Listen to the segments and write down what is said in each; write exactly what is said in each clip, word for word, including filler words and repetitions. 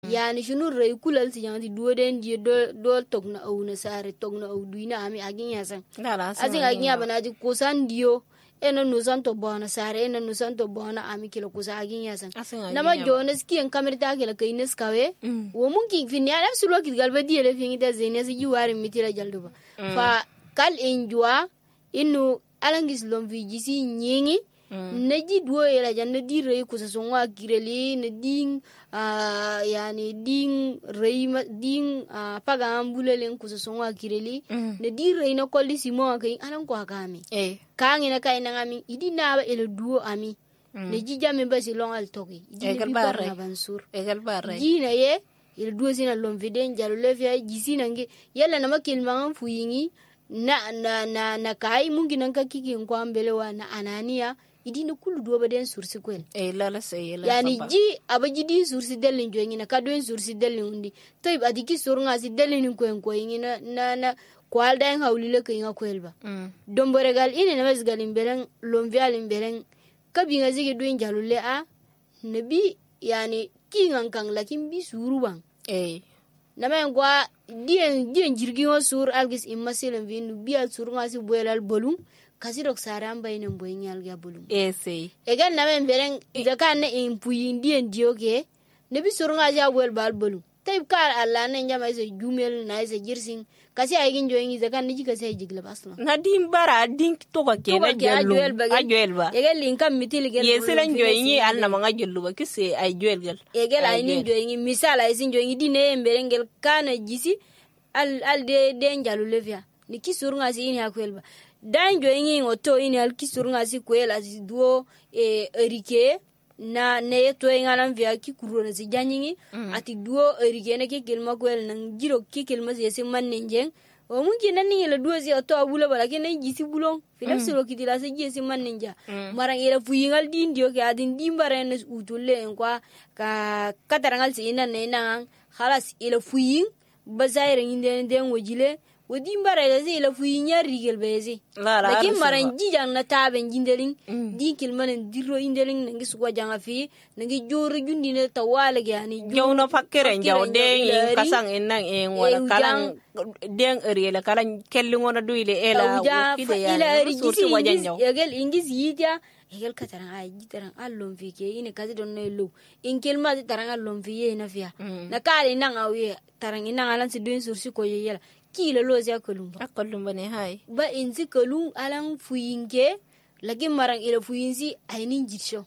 yani shunu rai kulal si yanti duo den die do do togna au na sare togna au duina ami agin yasan azin agin ya banaji kusan dio ena nusan to bona sare ena nusan to bona ami kilo kusa agin yasan nama jonas ki en kamerta kila kaines kawe wo mun ki fin ya nafsu lo ki galba die le fin ita zene si juwari mitira jalduba fa kal enjua inu alangis lom vi jisi nyingi naji duo ela janna di rei kusa songwa kireli na ding uh, yani ding rei ma ding uh, paga ambulele kusa songwa kireli na di rei na kolli simo kai anan ko akami eh kangi na kai na ngami idi na ba ela duo ami na ji jamme ba si longal toki idi bi ko na bansur egal bare ji na ye ela duo sina lom viden jalo le fia jisi nange yalla na makil mangam fuyingi na na na na kai mungi nan ka kiki kwa mbele wa na anania idi na kulu duwa ba den sursi kwel eh lala sai yala yani ji abaji di sursi delin jo ngina ka doen sursi delin undi toy adiki surunga si delin ko en ko ngina na na kwal dan hawli le kinga kwelba mm. dombore gal ine na mes galin belen lomvial belen kabi nga zige doen jalule a nabi yani kingan kang lakin bi suruwan eh na men gwa dien dien jirgi ngo sur algis imasilen vinu biya surunga si boelal bolum kasi dok saram baynen boynyal ga bolum ese egan na men beren zakan na impuyin dien dioge ne bi surunga ja boel bal bolum tay kar alla ne njama se jumel na se jirsin kasi ay joyingi zakan ni jika se jigla basla na dim bara din to ka ke na jelu ajuel ba egal lin kam mitil gel yeselen joyingi al na manga jelu ba kisse ay juel gel egal ay ni joyingi misal ay sin joyingi dine emberengel kana jisi al al de de njalu levia ni kisurunga si ini akwelba dan joyingi ngoto ini al kisurunga si kwela si duo e erike na ne to ngalam via ki kurona si janyingi mm. ati duo erike na ki kilma kwel nang jiro ki kilma si si mannenjeng o mungi nanni la duo si to abula bala ke ne jisi bulong filaf solo ki dila si jisi mannenja mm. marang ila fuyingal din dio ke adin dimbare na utulle en kwa ka katarangal si ina ne na khalas ila fuyin bazaire nginde den wajile wodi mbara la zi la fuyi nyar rigel bezi lakin maran jijang na taben jindeling mm. di kilman diro indeling ngi suko janga fi ngi joro jundi ne tawale yani jawno fakkere jaw de kasang enang en wala kalang den eriela kalang kellingona duile ela wofide ya surti wajan jaw yagel ingis yita yagel kataran ay jitaran allon fi ke ine kazi don ne lo in kilma taran allon fi na fiya mm. na kale nang awi taran inang alan si duin sursi ko yela kila lozi akolum akolum bane hay ba inzi kolum alang fuyinge lagi marang ila fuyinzi ainin jitsho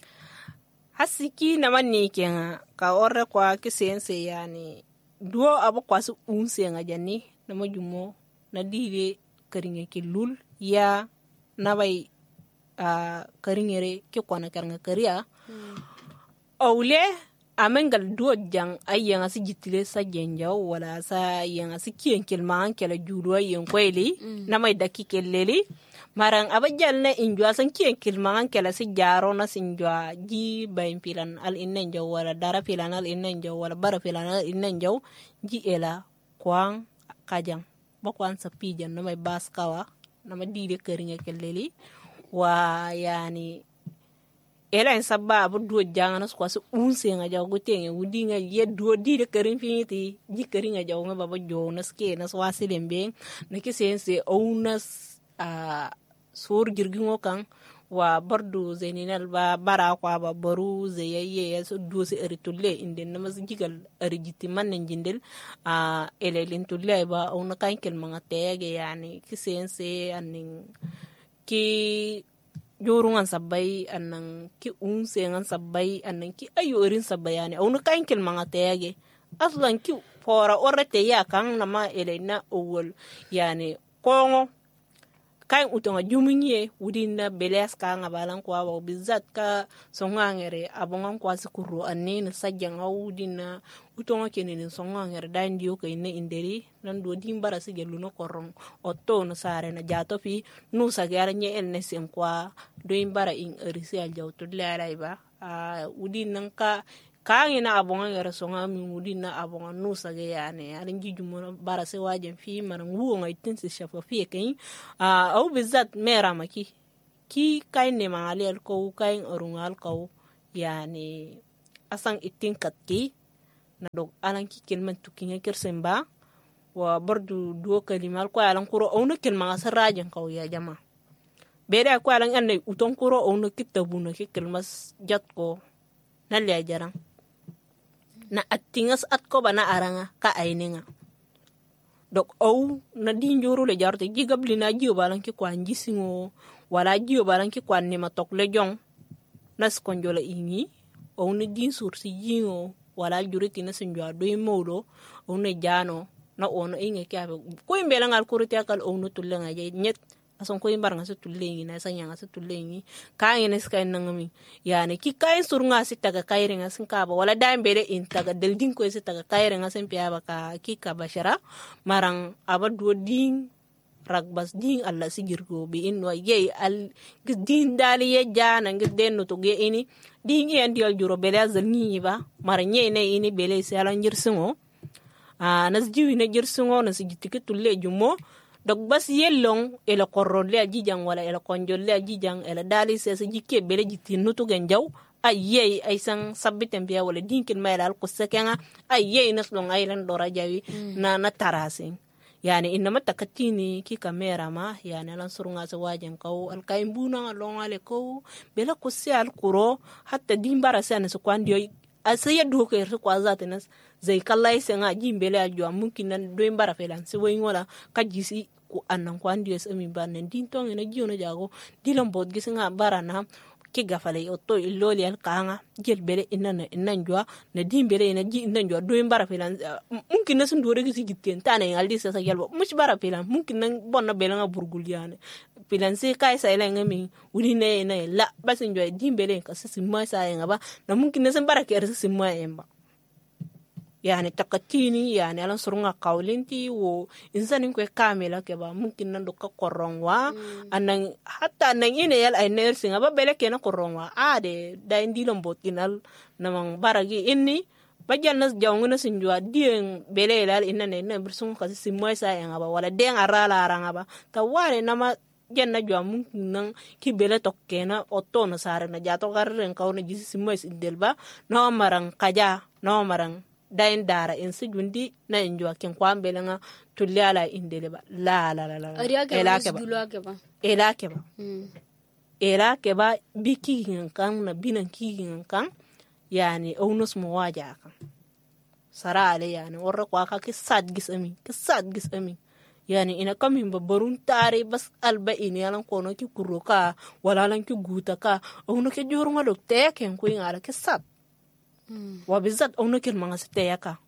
hasiki na manni kenga ka orre kwa kisense yani duo abo kwasu unse nga jani na majumo na dire karinge kilul ya na bay uh, karingere ke kwana karanga kariya hmm. awle amengal duo jang ayang asi jitile sa jenjaw wala sa yang asi kien kelman kala judo yen kweli mm. na may daki keleli marang abajal na injwa san kien kelman kala si jaro na sinjwa ji bayin pilan al innen jaw wala dara pilan al innen jaw wala bara pilan al innen jaw ji ela kwang kajang bakwan sa pijan na may baskawa na madide keringa keleli wa yani ela en sabba bu do jangana ko so unse nga jaw go tenge wudi nga ye do di de kerin finiti ji kerin nga jaw nga baba jo na ske na so wasilembe na ke sense onas a sur girgi ngo kan wa bardu zeninal ba bara kwa ba baru zeyeye so do se eritulle inde na mas jigal erjiti man njindel a elelin tulle ba ona kan kel manga tege yani ke sense anin ki jorungan sabay anang ki unse ngan sabay anang ki ayorin sabayani awno kain kel mga tege aslan ki fora orete ya kan nama elena owol yani kongo kain utonga jumunye udina beles ka ngabalan kwa wa bizat ka songangere abongan kwa sikuru anene sajang awudina utonga kenene songangere dandio ka ine inderi nan do dimbara se geluno korong otto no sare na jato fi nu sagara nye enne sem kwa do imbara in erisi aljawto lalaiba a udina ka kaangi na abonga ngara songa mi mudina abonga nusa ge yani alin jijumo bara se wajen fi maran wuo ngai tinsi shafa fi kai a au bizat mera maki ki kai ne mali al ko kai orungal ko yani asang itin katki na dog alan ki kelman tukinga kersen ba wa bardu duo kalimal ko alan kuro ono kelma asarajen kaw ya jama bede ko alan anne uton kuro ono kitabuna ki kelmas jat ko na le jarang na atingas at ko bana aranga ka aininga dok au na dinjoro le jarte gigabli na jiyo balan ki kwa njisingo wala jiyo balan ki kwa ni matok le jong nas konjola ingi au na din sursi jingo wala juriti na sinjwa do modo au na jano na ono inge kyabe ko imbela ngal kuriti akal au no tulenga je nyet ason ko imbar nga sa tulengi na sa nyanga sa tulengi ka ngene ska nangami yani ki kay surunga si taga kayre nga sin kaba wala dambere in taga deldin ko si taga kayre nga sin piaba ka ki ka bashara marang abadu din ragbas din alla sigirgo bi inwa ye al din dali ye jana ngi den no to ge ini din ye ndial juro bele azal ni ba maranye ne ini bele se ala njirsingo a nas jiwi na jirsingo nas jitike tulle jumo dok bas yellong ela korronle ajijang wala ela konjolle ajijang ela dali se se jikke bele jitin nutu genjaw ayey ay sang sabbiten biya wala dinkin mayal ko sekenga ayey nas long aylan dora jawi mm. na na tarasin yani inama takatini ki kamera ma yani lan surunga sa wajen kaw al kaimbuna long ale ko bela ko se al kuro hatta dimbara sen so kwandio asaya do ko er ko azatenas zai kallai senga jimbele ajwa mumkin nan do imbara felan se woy ngola kajisi ku annan ko andi es ami banen din tong ina jiona jago dilam bod gis nga barana ki gafale otto illoli al kanga jel bele inana inan jwa na din bele ina ji inan jwa do imbara felan mumkin nasun do regi sigitten tane aldi sa sa gelbo mush bara felan mumkin nan bonna bele nga burgul yani felan se kai sa ila ngami wuni ne na la basin jwa din bele ka sisi ma sa nga ba na mumkin nasun bara ke er sisi ma emba yani takatini yani alan surunga kaulinti wo insanin ko kamela ke ba mungkin nan dokka korongwa mm. anan hatta nan ine yal ay nursing aba bele ke na korongwa ade da indi lombot kinal namang baragi inni bajal nas jawnguna sinjwa dien bele lal inna ne na bursun kasi simoy sa yang aba wala den arala aranga ba taware nama jenna jwa mungkin nan ki bele tokkena otto na sare na jato garren kawna jisi simoy sindelba no marang kaja no marang dain dara in si jundi na injwa ken kwambele nga tulli ala indele ba la la la la ela ke ba ela ke ba ela ke ba biki kan na binan ki kan yani onus mo waja kan sara ale yani warra kwa ka ki sad gis ami ki sad gis ami yani ina kamin babbarun tare bas alba ini yalan kono ki kuroka wala lan ki guta ka ono ke joruma dokte ken ko ngala ki sad Mm. wa bizat ono kel manga steya ka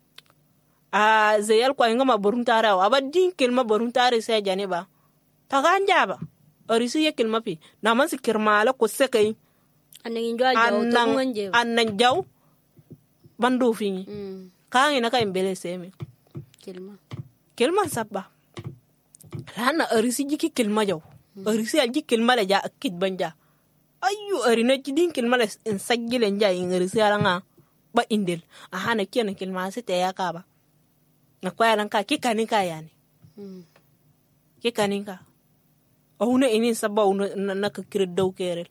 a zeyal ko ngama boruntara wa badin kel ma boruntare se jani ba ta ganja ba orisi ye kel ma pi na man sikir mala ko sekay anan njwa jaw to nganje anan jaw bandu fini mm. ka ngina ka imbele seme kelma kelma sabba lana orisi jiki kelma jaw mm. orisi al jiki kelma la ja akid banja ayu arina jidin kilmala in sagile nja in risaranga ba indel ahana kiyan kilma se te yaka ba na kwayalan ka kikani ka yani mm. kikani ka auna ini sabba una na ka kire daw kerel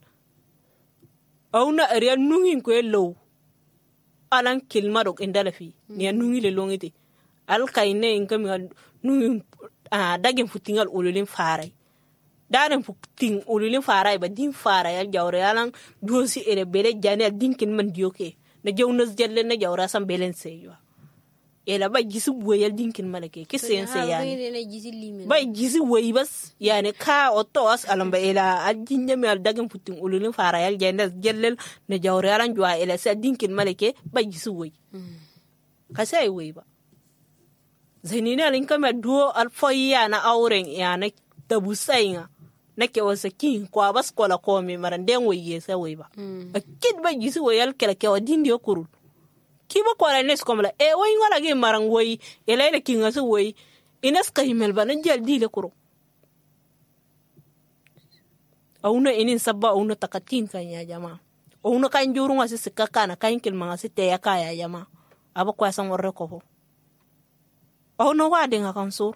auna ariya nungin ko low alan kilma dok indala fi mm. ni nungi le longite al kayne in kam nungin a dagin futingal ululin farai darin futin ululin farai ba din farai al jawre yalan dosi ere bele jani al dinkin man dioke na jawnas jalle na jawra sam belen seyo ela ba gisu boyal dinkin malake ki sense yani ba gisu woy bas yani ka otto as alamba ela al jinja me al dagin futin ululin farai al jani jalle na jawre yalan jwa ela sa dinkin malake ba gisu woy mm. ka sai woy ba zainina lin kama duo al foya na auren yana tabusainga nake wasa kin kwa bas kola ko mi marande ngoye sa wey ba mm. akid ba gisu woyal kala ke wadindi okuru ki ba ko la nes komla e woy ngola ge marang woy ela ela kinga su woy inas ka himel ba nan jal dile kuro auna inin sabba auna takatin kan ya jama auna kan juru ngasi sikaka na kan kil manga site ya kaya jama aba kwa san worre ko auna wa de ngakan sur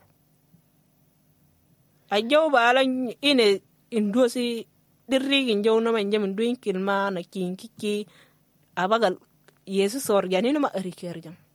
a jaw ba alan ine indosi dirri gin jaw na man jamin duin kilma na kinkiki abagal yesu sor jani ma ari kerjam